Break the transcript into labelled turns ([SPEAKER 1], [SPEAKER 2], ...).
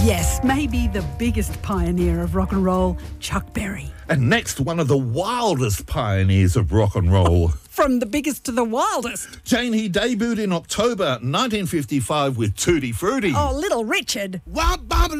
[SPEAKER 1] Yes, maybe the biggest pioneer of rock and roll, Chuck Berry.
[SPEAKER 2] And next, one of the wildest pioneers of rock and roll.
[SPEAKER 1] From the biggest to the wildest.
[SPEAKER 2] Jane, he debuted in October 1955 with Tutti Frutti.
[SPEAKER 1] Oh, Little Richard.
[SPEAKER 2] Wah, baba,